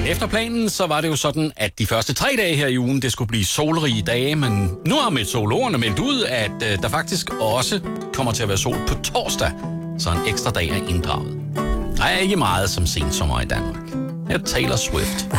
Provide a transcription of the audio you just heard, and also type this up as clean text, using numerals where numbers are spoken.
efter planen, så var det jo sådan, at de første 3 dage her i ugen, det skulle blive solrige dage, men nu har meteorologerne meldt ud, at der faktisk også kommer til at være sol på torsdag, så en ekstra dag er inddraget. Der er ikke meget som sensommer i Danmark. Her Taylor Swift.